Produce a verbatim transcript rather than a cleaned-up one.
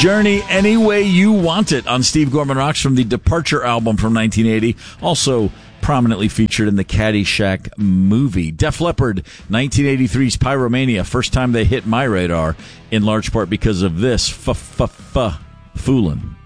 Journey, Any Way You Want It on Steve Gorman Rocks from the Departure album from nineteen eighty. Also prominently featured in the Caddyshack movie. Def Leppard, nineteen eighty-three's Pyromania. First time they hit my radar, in large part because of this. F-f-f-foolin'.